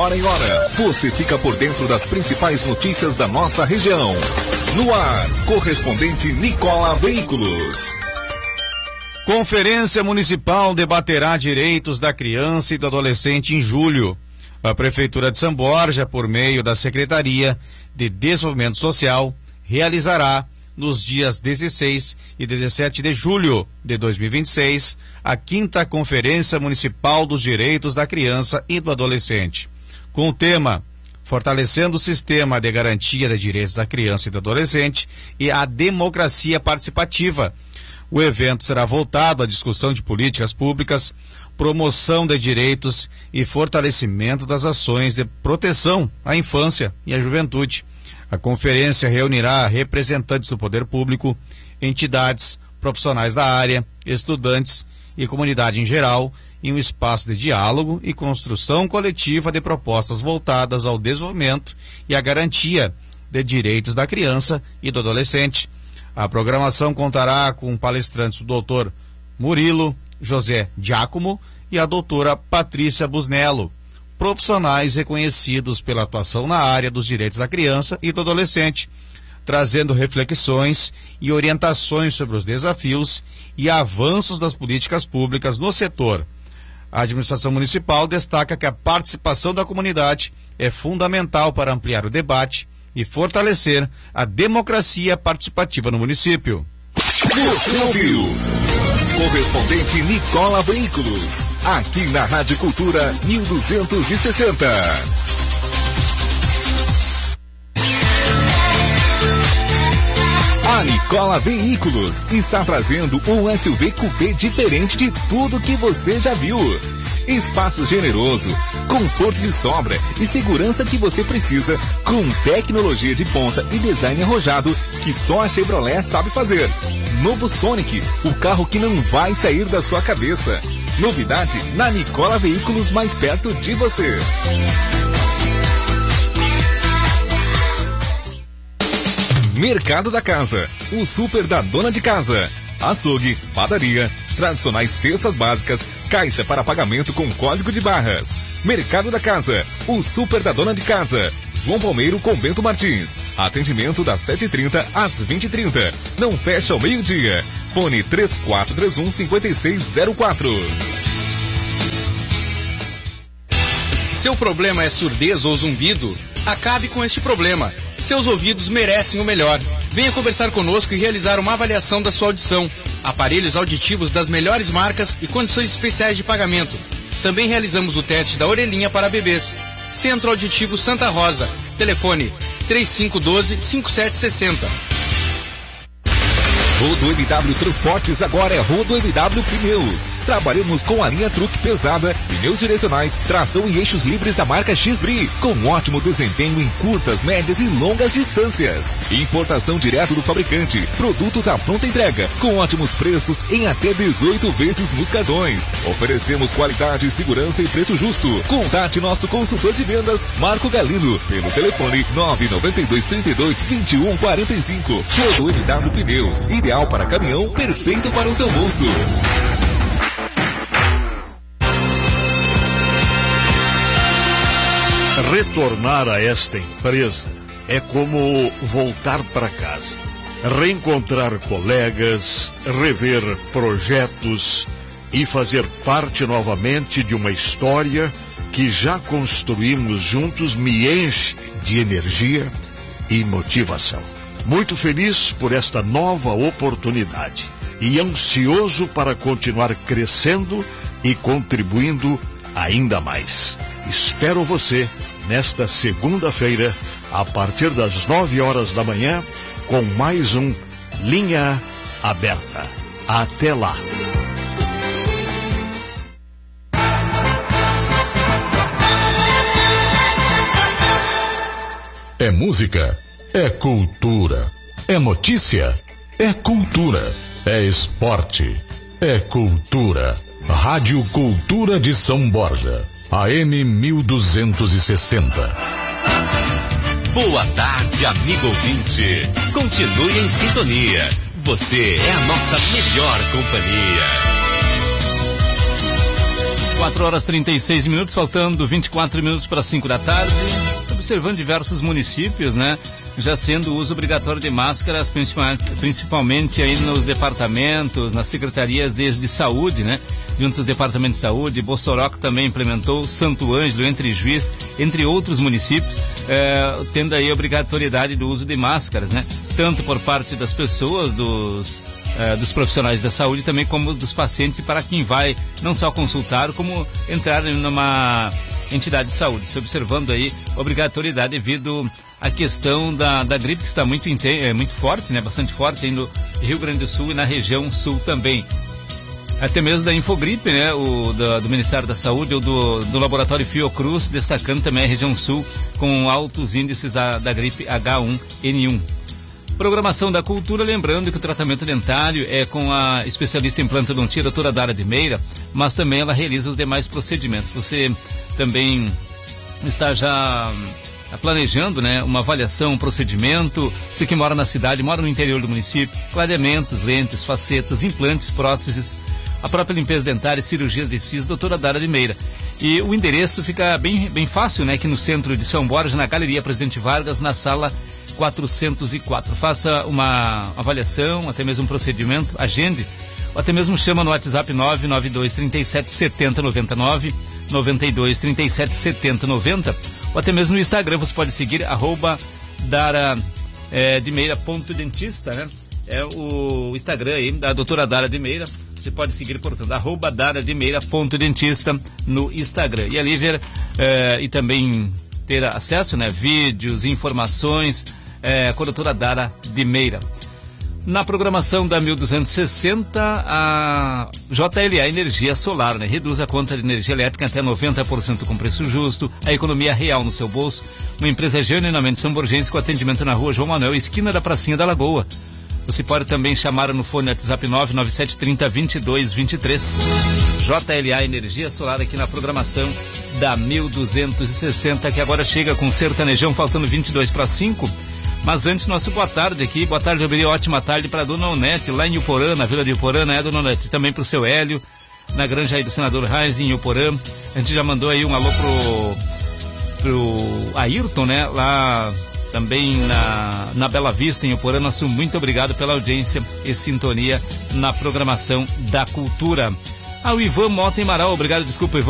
hora em hora, você fica por dentro das principais notícias da nossa região. No ar, correspondente Nicola Veículos. Conferência Municipal debaterá direitos da criança e do adolescente em julho. A Prefeitura de São Borja, por meio da Secretaria de Desenvolvimento Social, realizará nos dias 16 e 17 de julho de 2026, a 5ª Conferência Municipal dos Direitos da Criança e do Adolescente, com o tema Fortalecendo o Sistema de Garantia de Direitos da Criança e do Adolescente e a Democracia Participativa. O evento será voltado à discussão de políticas públicas, promoção de direitos e fortalecimento das ações de proteção à infância e à juventude. A conferência reunirá representantes do poder público, entidades, profissionais da área, estudantes e comunidade em geral, em um espaço de diálogo e construção coletiva de propostas voltadas ao desenvolvimento e à garantia de direitos da criança e do adolescente. A programação contará com palestrantes do Dr. Murilo José Giacomo e a doutora Patrícia Busnello, profissionais reconhecidos pela atuação na área dos direitos da criança e do adolescente, trazendo reflexões e orientações sobre os desafios e avanços das políticas públicas no setor. A administração municipal destaca que a participação da comunidade é fundamental para ampliar o debate e fortalecer a democracia participativa no município. Você ouviu? Correspondente Nicola Veículos, aqui na Rádio Cultura 1260. A Nicola Veículos está trazendo um SUV coupé diferente de tudo que você já viu. Espaço generoso, conforto de sobra e segurança que você precisa, com tecnologia de ponta e design arrojado que só a Chevrolet sabe fazer. Novo Sonic, o carro que não vai sair da sua cabeça. Novidade na Nicola Veículos, mais perto de você. Mercado da Casa, o super da dona de casa. Açougue, padaria, tradicionais cestas básicas, caixa para pagamento com código de barras. Mercado da Casa, o super da dona de casa. João Palmeiro com Bento Martins. Atendimento das 7h30 às 20h30. Não fecha ao meio-dia. Fone 3431-5604. Seu problema é surdez ou zumbido? Acabe com este problema. Seus ouvidos merecem o melhor. Venha conversar conosco e realizar uma avaliação da sua audição. Aparelhos auditivos das melhores marcas e condições especiais de pagamento. Também realizamos o teste da orelhinha para bebês. Centro Auditivo Santa Rosa. Telefone 3512-5760. Rodo MW Transportes agora é Rodo MW Pneus. Trabalhamos com a linha truque pesada, pneus direcionais, tração e eixos livres da marca X-Bri, com ótimo desempenho em curtas, médias e longas distâncias. Importação direto do fabricante, produtos à pronta entrega, com ótimos preços em até 18 vezes nos cartões. Oferecemos qualidade, segurança e preço justo. Contate nosso consultor de vendas, Marco Galino, pelo telefone 99232-2145. Rodo MW Pneus, ideal para caminhão, perfeito para o seu bolso. Retornar a esta empresa é como voltar para casa. Reencontrar colegas, rever projetos e fazer parte novamente de uma história que já construímos juntos me enche de energia e motivação. Muito feliz por esta nova oportunidade e ansioso para continuar crescendo e contribuindo ainda mais. Espero você nesta segunda-feira, a partir das 9h da manhã, com mais um Linha Aberta. Até lá! É música. É cultura. É notícia. É cultura. É esporte. É cultura. Rádio Cultura de São Borja. AM 1260. Boa tarde, amigo ouvinte. Continue em sintonia. Você é a nossa melhor companhia. 4 horas 36 minutos, faltando 24 minutos para 5 da tarde. Observando diversos municípios, né? Já sendo o uso obrigatório de máscaras, principalmente aí nos departamentos, nas secretarias de saúde, né? Junto aos departamentos de saúde, Bossoroca também implementou, Santo Ângelo, Entre Juiz, entre outros municípios, tendo aí a obrigatoriedade do uso de máscaras, né? Tanto por parte das pessoas, dos profissionais da saúde, também como dos pacientes, e para quem vai não só consultar, como entrar numa entidade de saúde, se observando aí obrigatoriedade devido à questão da gripe, que está muito forte, né? Bastante forte aí no Rio Grande do Sul e na região sul também. Até mesmo da Infogripe, né? Do Ministério da Saúde, ou do Laboratório Fiocruz, destacando também a região sul com altos índices da gripe H1N1. Programação da Cultura, lembrando que o tratamento dentário é com a especialista em implantodontia, doutora Dara de Meira, mas também ela realiza os demais procedimentos. Você também está já planejando, né, uma avaliação, um procedimento, você que mora na cidade, mora no interior do município, clareamentos, lentes, facetas, implantes, próteses, a própria limpeza dentária, cirurgias de siso, doutora Dara de Meira. E o endereço fica bem fácil, né, aqui no centro de São Borja, na Galeria Presidente Vargas, na sala 404. Faça uma avaliação, até mesmo um procedimento, agende, ou até mesmo chama no WhatsApp 992 37 70 99, 92 37 70 90, ou até mesmo no Instagram, você pode seguir @dara_de_meira.dentista, né? É o Instagram aí da doutora Dara de Meira. Você pode seguir, portanto, @dara_de_meira.dentista no Instagram. E ali ver e também ter acesso, né? Vídeos, informações com a doutora Dara de Meira. Na programação da 1260, a JLA Energia Solar, né? Reduz a conta de energia elétrica até 90% com preço justo, a economia real no seu bolso. Uma empresa genuinamente samborgense com atendimento na rua João Manuel, esquina da Pracinha da Lagoa. Você pode também chamar no fone WhatsApp 99730-2223. JLA Energia Solar aqui na programação da 1260, que agora chega com sertanejão, faltando 22 para 5. Mas antes, nosso boa tarde aqui. Boa tarde, Alberi, ótima tarde para a dona Onete, lá em Uporã, na Vila de Uporã, né, dona Onete? Também para o seu Hélio, na granja aí do senador Reis, em Uporã. A gente já mandou aí um alô pro Ayrton, né, lá também na Bela Vista, em Uporã. Nosso muito obrigado pela audiência e sintonia na programação da Cultura. O Ivan Mota em Marau, obrigado, desculpa, Ivan.